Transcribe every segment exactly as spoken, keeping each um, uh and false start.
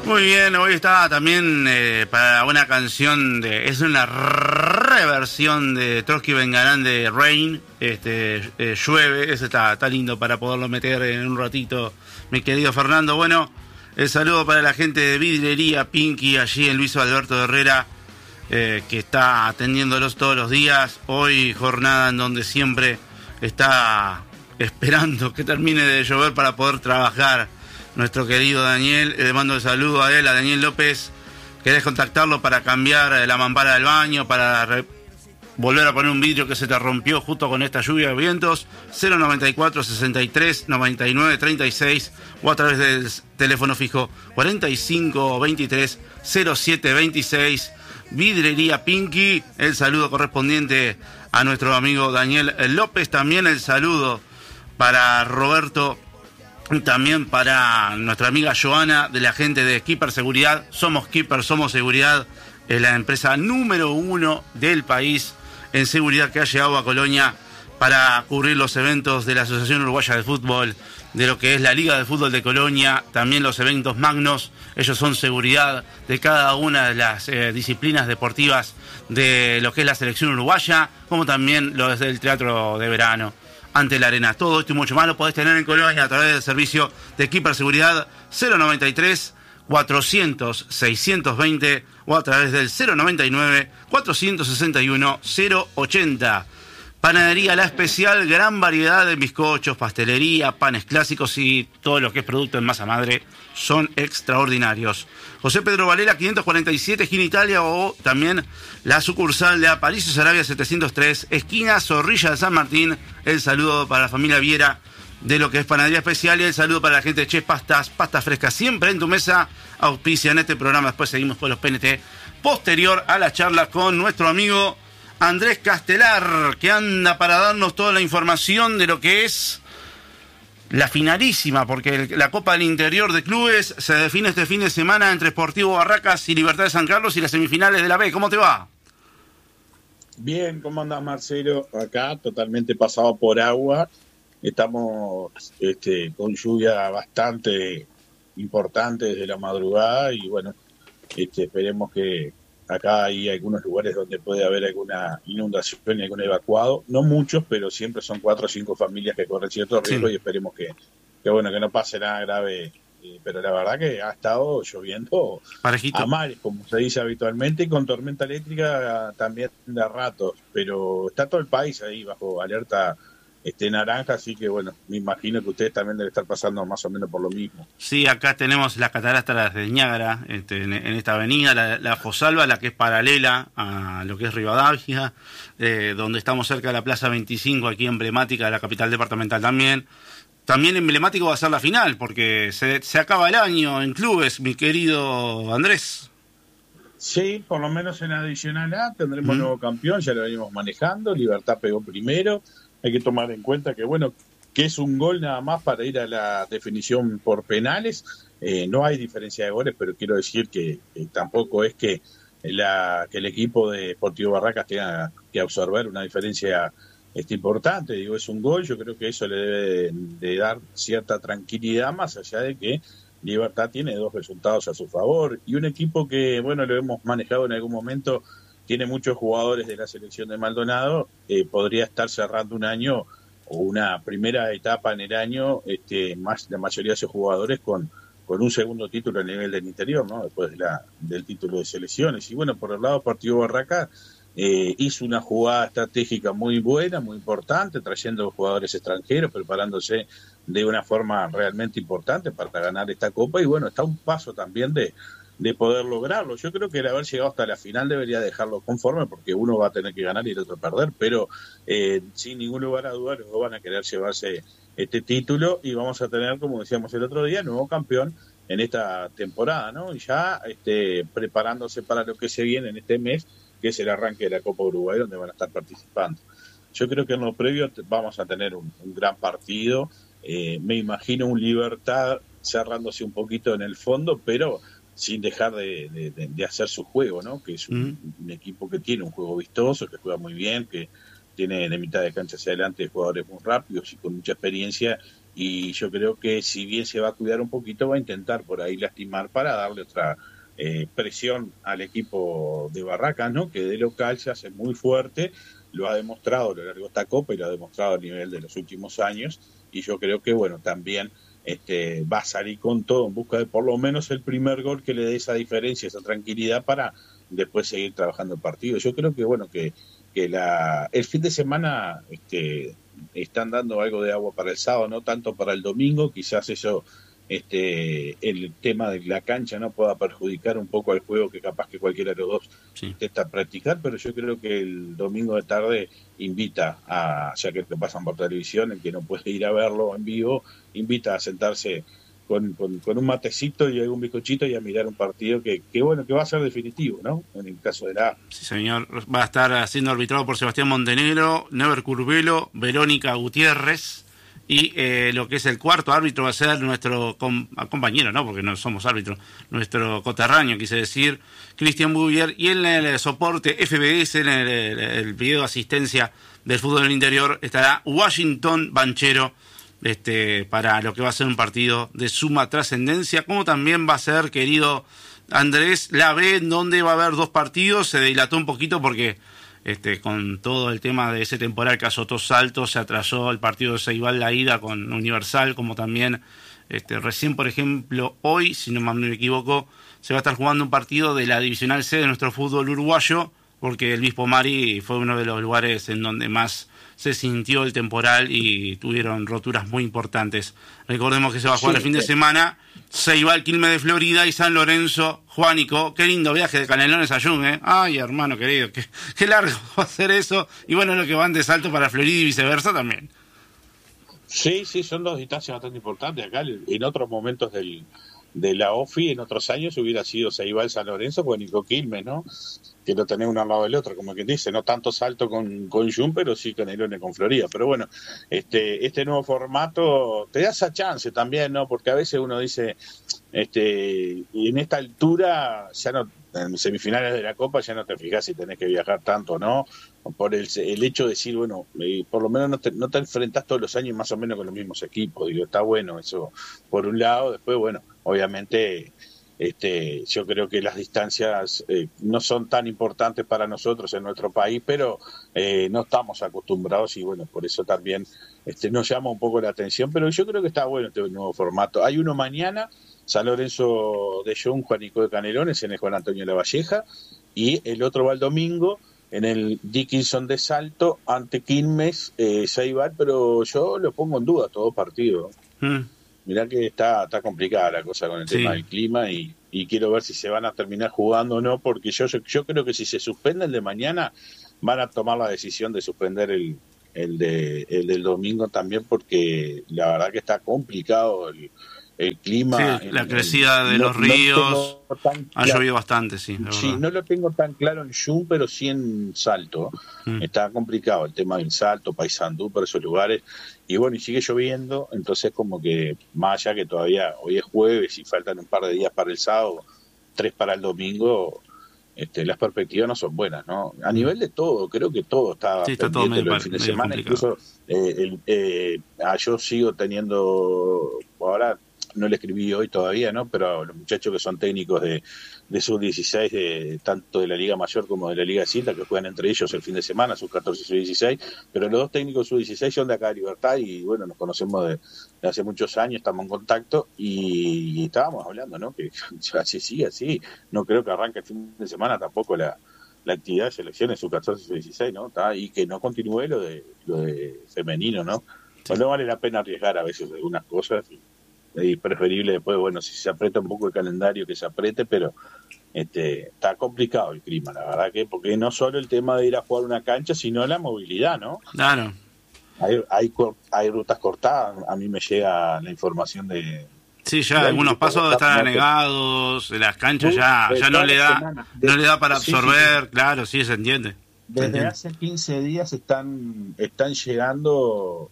Muy bien, hoy está también eh, para una canción de... Es una reversión de Trotsky Vengarán de Rain, este, eh, Llueve, ese está, está lindo para poderlo meter en un ratito, mi querido Fernando. Bueno, el saludo para la gente de Vidrería Pinky, allí en Luis Alberto Herrera, eh, que está atendiéndolos todos los días. Hoy jornada en donde siempre está esperando que termine de llover para poder trabajar. Nuestro querido Daniel, le mando el saludo a él, a Daniel López. ¿Querés contactarlo para cambiar la mampara del baño, para re- volver a poner un vidrio que se te rompió justo con esta lluvia de vientos? Cero noventa y cuatro, sesenta y tres, noventa y nueve, treinta y seis o a través del teléfono fijo cuarenta y cinco veintitrés, cero siete veintiséis. Vidrería Pinky, el saludo correspondiente a nuestro amigo Daniel López. También el saludo para Roberto. También para nuestra amiga Joana, de la gente de Keeper Seguridad. Somos Keeper, somos seguridad. Es la empresa número uno del país en seguridad que ha llegado a Colonia para cubrir los eventos de la Asociación Uruguaya de Fútbol, de lo que es la Liga de Fútbol de Colonia, también los eventos magnos. Ellos son seguridad de cada una de las eh, disciplinas deportivas de lo que es la selección uruguaya, como también lo del teatro de verano ante la arena. Todo esto y mucho más lo podés tener en Colonia a través del servicio de Keeper Seguridad cero noventa y tres, cuatrocientos, seiscientos veinte o a través del cero noventa y nueve, cuatrocientos sesenta y uno, cero ochenta. Panadería La Especial, gran variedad de bizcochos, pastelería, panes clásicos y todo lo que es producto en masa madre son extraordinarios. José Pedro Valera, quinientos cuarenta y siete, esquina Italia, o también la sucursal de Aparicio Sarabia setecientos tres, esquina Zorrilla de San Martín. El saludo para la familia Viera de lo que es Panadería Especial y el saludo para la gente de Che Pastas, pastas frescas siempre en tu mesa, auspicia en este programa. Después seguimos con los P N T posterior a la charla con nuestro amigo Andrés Castelar, que anda para darnos toda la información de lo que es la finalísima, porque la Copa del Interior de Clubes se define este fin de semana entre Sportivo Barracas y Libertad de San Carlos y las semifinales de la B. ¿Cómo te va? Bien, ¿cómo andás, Marcelo? Acá totalmente pasado por agua. Estamos este, con lluvia bastante importante desde la madrugada y bueno, este, esperemos que acá hay algunos lugares donde puede haber alguna inundación y algún evacuado. No muchos, pero siempre son cuatro o cinco familias que corren cierto riesgo, sí. Y esperemos que, que, bueno, que no pase nada grave. Eh, pero la verdad que ha estado lloviendo Parejito. a mares, como se dice habitualmente, y con tormenta eléctrica también de ratos. Pero está todo el país ahí bajo alerta este naranja, así que bueno, me imagino que ustedes también deben estar pasando más o menos por lo mismo. Sí, acá tenemos las cataratas de Niágara, este, en, en esta avenida, la, la Fosalva, la que es paralela a lo que es Rivadavia, eh, donde estamos cerca de la Plaza veinticinco, aquí emblemática de la capital departamental también. También emblemático va a ser la final, porque se, se acaba el año en clubes, mi querido Andrés. Sí, por lo menos en Adicional A tendremos ¿Mm? nuevo campeón, ya lo venimos manejando, Libertad pegó primero. Hay que tomar en cuenta que, bueno, que es un gol nada más para ir a la definición por penales. Eh, no hay diferencia de goles, pero quiero decir que, que tampoco es que, la, que el equipo de Sportivo Barracas tenga que absorber una diferencia este, importante. Digo, es un gol, yo creo que eso le debe de, de dar cierta tranquilidad, más allá de que Libertad tiene dos resultados a su favor. Y un equipo que, bueno, lo hemos manejado en algún momento, tiene muchos jugadores de la selección de Maldonado, eh, podría estar cerrando un año o una primera etapa en el año, este, más la mayoría de esos jugadores con, con un segundo título a nivel del interior, ¿no? Después de la, del título de selecciones. Y bueno, por el lado de Sportivo Barracas, eh, hizo una jugada estratégica muy buena, muy importante, trayendo jugadores extranjeros, preparándose de una forma realmente importante para ganar esta Copa. Y bueno, está un paso también de de poder lograrlo. Yo creo que el haber llegado hasta la final debería dejarlo conforme, porque uno va a tener que ganar y el otro perder, pero eh, sin ningún lugar a dudar los dos van a querer llevarse este título y vamos a tener, como decíamos el otro día, nuevo campeón en esta temporada, ¿no? Y ya este, preparándose para lo que se viene en este mes, que es el arranque de la Copa Uruguay, donde van a estar participando. Yo creo que en lo previo vamos a tener un, un gran partido, eh, me imagino un Libertad cerrándose un poquito en el fondo, pero sin dejar de, de, de hacer su juego, ¿no? Que es un, mm. un equipo que tiene un juego vistoso, que juega muy bien, que tiene de mitad de cancha hacia adelante jugadores muy rápidos y con mucha experiencia, y yo creo que si bien se va a cuidar un poquito, va a intentar por ahí lastimar para darle otra eh, presión al equipo de Barracas, ¿no? Que de local se hace muy fuerte, lo ha demostrado a lo largo de esta Copa y lo ha demostrado a nivel de los últimos años, y yo creo que, bueno, también este, va a salir con todo en busca de por lo menos el primer gol que le dé esa diferencia, esa tranquilidad para después seguir trabajando el partido. Yo creo que, bueno, que, que la, el fin de semana este, están dando algo de agua para el sábado, no tanto para el domingo, quizás eso, este, el tema de la cancha no pueda perjudicar un poco al juego que capaz que cualquiera de los dos sí. intenta practicar, pero yo creo que el domingo de tarde invita a, ya que lo pasan por televisión, el que no puede ir a verlo en vivo, invita a sentarse con, con, con un matecito y algún bizcochito y a mirar un partido que, que bueno, que va a ser definitivo, ¿no? En el caso de la... Sí, señor. Va a estar siendo arbitrado por Sebastián Montenegro, Never Curvelo, Verónica Gutiérrez, y eh, lo que es el cuarto árbitro va a ser nuestro com- compañero, ¿no? Porque no somos árbitros, nuestro coterráneo, quise decir, Cristian Bouvier, y en el soporte F B S, en el, el, el video de asistencia del fútbol del interior, estará Washington Banchero, este, para lo que va a ser un partido de suma trascendencia, como también va a ser, querido Andrés, la B, en donde va a haber dos partidos. Se dilató un poquito porque este, con todo el tema de ese temporal que azotó Salto, se atrasó el partido de Ceibal la ida con Universal, como también este, recién, por ejemplo, hoy, si no me equivoco, se va a estar jugando un partido de la Divisional C de nuestro fútbol uruguayo, porque el Bispo Mari fue uno de los lugares en donde más se sintió el temporal y tuvieron roturas muy importantes. Recordemos que se va a jugar sí, el fin de semana Ceibal, Quilmes de Florida y San Lorenzo, Juanico. Qué lindo viaje de Canelones a Jung, ¿eh? Ay, hermano querido, qué, qué largo va a ser eso. Y bueno, lo que van de Salto para Florida y viceversa también. Sí, sí, son dos distancias bastante importantes. Acá en otros momentos del, de la O F I, en otros años hubiera sido Ceibal, San Lorenzo, Juanico, Quilmes, ¿no? Que lo tenés uno al lado del otro, como quien dice, no tanto Salto con, con Jun, pero sí Canelones con Florida. Pero bueno, este este nuevo formato te da esa chance también, ¿no? Porque a veces uno dice, este y en esta altura, ya no, en semifinales de la Copa, ya no te fijas si tenés que viajar tanto o no, por el, el hecho de decir, bueno, eh, por lo menos no te, no te enfrentás todos los años más o menos con los mismos equipos. Digo, está bueno eso, por un lado. Después, bueno, obviamente... Este, yo creo que las distancias eh, no son tan importantes para nosotros en nuestro país, pero eh, no estamos acostumbrados y bueno, por eso también este, nos llama un poco la atención, pero yo creo que está bueno este nuevo formato. Hay uno mañana, San Lorenzo de Jung, Juanico de Canelones, en el Juan Antonio de la Valleja, y el otro va el domingo en el Dickinson de Salto, ante Quilmes, eh, Ceibal, pero yo lo pongo en duda todo partido. Mm. Mirá que está está complicada la cosa con el sí. tema del clima y, y quiero ver si se van a terminar jugando o no, porque yo, yo yo creo que si se suspende el de mañana van a tomar la decisión de suspender el el de el del domingo también, porque la verdad que está complicado el, el clima. Sí, la en, crecida en, de no, los ríos no ha llovido bastante, sí. Sí, no lo tengo tan claro en Jun, pero sí en Salto. Mm. Está complicado el tema del Salto, Paysandú, por esos lugares. Y bueno, y sigue lloviendo, entonces como que más allá que todavía hoy es jueves y faltan un par de días para el sábado, tres para el domingo, este, las perspectivas no son buenas, ¿no? A nivel de todo, creo que todo está, sí, está pendiente todo el fin de semana, complicado. Incluso eh, el, eh, ah, yo sigo teniendo, ahora no le escribí hoy todavía, ¿no? Pero los muchachos que son técnicos de, de sub dieciséis, de, tanto de la Liga Mayor como de la Liga Silta, que juegan entre ellos el fin de semana, sub catorce y sub dieciséis, pero los dos técnicos sub dieciséis son de acá de Libertad y bueno, nos conocemos de, de hace muchos años, estamos en contacto y, y estábamos hablando, ¿no? Que así sigue así, no creo que arranque el fin de semana tampoco la, la actividad de selecciones sub catorce y sub dieciséis, ¿no? ¿Tá? Y que no continúe lo de, lo de femenino, ¿no? Sí. Pues no vale la pena arriesgar a veces algunas cosas y, y preferible después, bueno, si se aprieta un poco el calendario que se apriete, pero este está complicado el clima, la verdad que, porque no solo el tema de ir a jugar una cancha, sino la movilidad, ¿no? Claro. Hay, hay, hay rutas cortadas, a mí me llega la información de... Sí, ya algunos pasos están anegados, las canchas ya ya no le da no le da para absorber, sí, sí. Claro, sí, se entiende. Desde se entiende. hace quince días están están llegando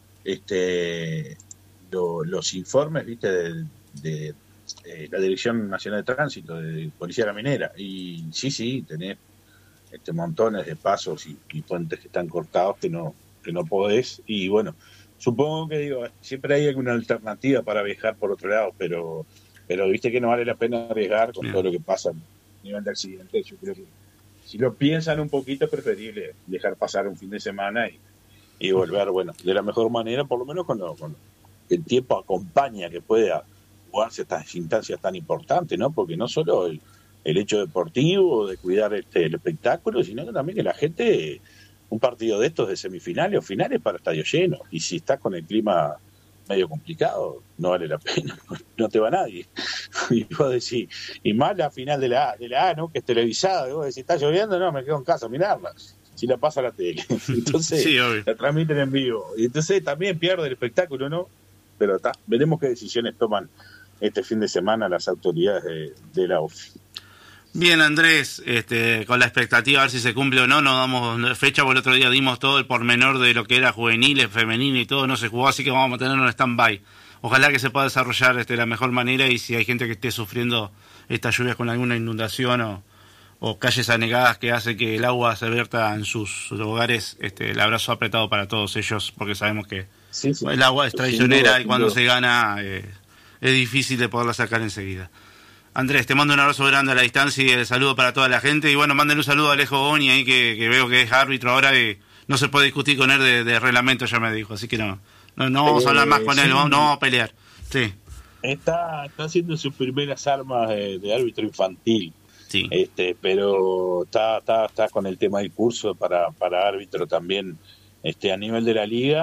este lo, los informes, viste, de, de, de la Dirección Nacional de Tránsito, de Policía de la Minera, y sí, sí, tenés este montones de pasos y, y puentes que están cortados que no que no podés, y bueno, Supongo que digo, siempre hay alguna alternativa para viajar por otro lado, pero pero viste que no vale la pena arriesgar con Bien. todo lo que pasa a nivel de accidentes. Yo creo que si lo piensan un poquito es preferible dejar pasar un fin de semana y, y volver, bueno, de la mejor manera, por lo menos cuando, cuando el tiempo acompaña que pueda jugarse estas instancias tan importantes, ¿no? Porque no solo el, el hecho deportivo de cuidar este, el espectáculo, sino que también que la gente, un partido de estos de semifinales o finales para estadio lleno, y si estás con el clima medio complicado, no vale la pena, no te va nadie. Y vos decís, y más la final de la A, de la A, ¿no? Que es televisada, y vos decís, ¿está lloviendo? No, me quedo en casa a mirarla. Si la pasa a la tele. Entonces, sí, la transmiten en vivo. Y entonces también pierde el espectáculo, ¿no? Pero está, veremos qué decisiones toman este fin de semana las autoridades de, de la O F I. Bien, Andrés, este, con la expectativa a ver si se cumple o no, no damos fecha, porque el otro día dimos todo el pormenor de lo que era juveniles, femenino y todo, no se jugó, así que vamos a tener un stand-by. Ojalá que se pueda desarrollar este, de la mejor manera, y si hay gente que esté sufriendo estas lluvias con alguna inundación o, o calles anegadas que hace que el agua se vierta en sus hogares, este, el abrazo apretado para todos ellos, porque sabemos que sí, sí. el agua es traicionera sí, y cuando se gana eh, es difícil de poderla sacar enseguida. Andrés, te mando un abrazo grande a la distancia y el saludo para toda la gente. Y bueno, mándenle un saludo a Alejo Boni ahí, que, que veo que es árbitro ahora y no se puede discutir con él de, de reglamento, ya me dijo. Así que no, no, no vamos a hablar más con eh, él, sí. no, no vamos a pelear. Sí. Está, está haciendo sus primeras armas de, de árbitro infantil. Sí. Este, pero está, está, está con el tema del curso para, para árbitro también este, a nivel de la liga.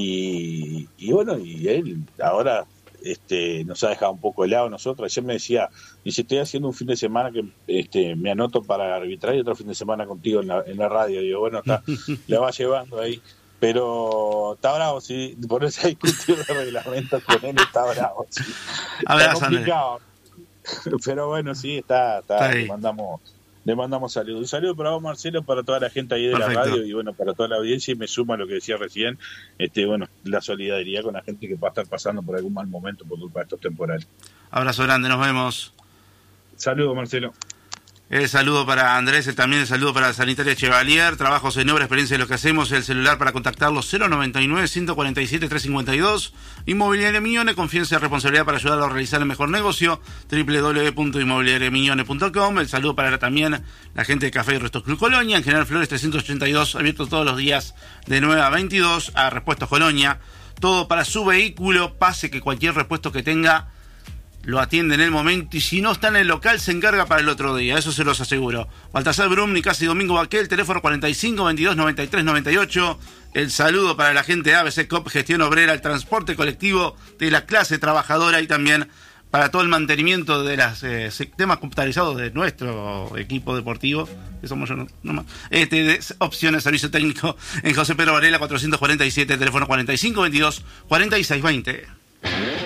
Y, y bueno, y él ahora... Este, nos ha dejado un poco de lado nosotros. Ayer me decía, dice, estoy haciendo un fin de semana que este, me anoto para arbitrar y otro fin de semana contigo en la, en la radio. Digo, bueno, está, la va llevando ahí. Pero está bravo, sí, por eso hay discutido de reglamentos con él, está bravo. Sí. Está complicado. Pero bueno, sí, está, está, está le mandamos... Le mandamos saludos. Un saludo para vos, Marcelo, para toda la gente ahí de Perfecto. la radio y bueno, para toda la audiencia, y me suma a lo que decía recién, este bueno, la solidaridad con la gente que va a estar pasando por algún mal momento por culpa de estos temporales. Abrazo grande, nos vemos. Saludos, Marcelo. El saludo para Andrés, el también el saludo para la Sanitaria Chevalier, trabajos en obra, experiencia de lo que hacemos, el celular para contactarlos cero noventa y nueve, ciento cuarenta y siete, trescientos cincuenta y dos, Inmobiliaria Miñone, confianza y responsabilidad para ayudarlo a realizar el mejor negocio, doble u doble u doble u punto inmobiliaria miñone punto com, el saludo para también la gente de Café y Restos Club Colonia, en General Flores trescientos ochenta y dos, abierto todos los días de nueve a veintidós, a Repuestos Colonia, todo para su vehículo, pase que cualquier repuesto que tenga, lo atiende en el momento, y si no está en el local se encarga para el otro día, eso se los aseguro. Baltasar Brum, Nicasi Domingo Baquel, teléfono cuarenta y cinco, veintidós, noventa y tres, noventa y ocho. El saludo para la gente de A B C Cop, gestión obrera, el transporte colectivo de la clase trabajadora, y también para todo el mantenimiento de los eh, sistemas computarizados de nuestro equipo deportivo, que somos yo no, no más. Este, de opciones, servicio técnico en José Pedro Varela cuatrocientos cuarenta y siete, teléfono cuarenta y cinco, veintidós, cuarenta y seis, veinte.